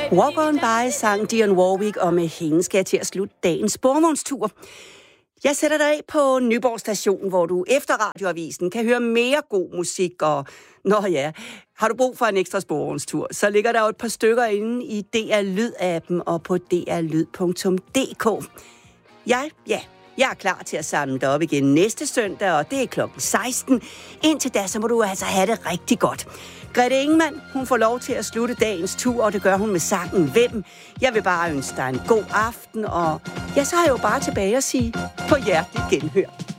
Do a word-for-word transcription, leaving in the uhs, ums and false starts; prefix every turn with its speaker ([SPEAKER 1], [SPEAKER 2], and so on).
[SPEAKER 1] Walk on by sang Dionne Warwick, og med hende skal jeg til at slutte dagens sporvognstur. Jeg sætter dig af på Nyborg Station, hvor du efter radioavisen kan høre mere god musik. Og nå ja, har du brug for en ekstra sporvognstur, så ligger der jo et par stykker inde i D R Lyd-appen og på d r lyd punktum d k. Jeg, ja, jeg er klar til at samle dig op igen næste søndag, og det er klokken seksten. Indtil da, så må du altså have det rigtig godt. Grete Ingemann, hun får lov til at slutte dagens tur, og det gør hun med sangen Hvem. Jeg vil bare ønske dig en god aften, og jeg så er jo bare tilbage at sige på hjertelig genhør.